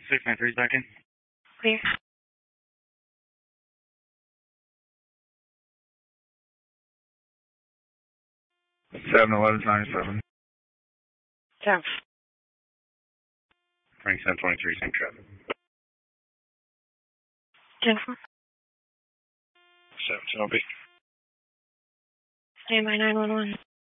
693 second. Clear. 7-11-97. 10. Frank 723, same traffic. 10. 710B. Stand by 911.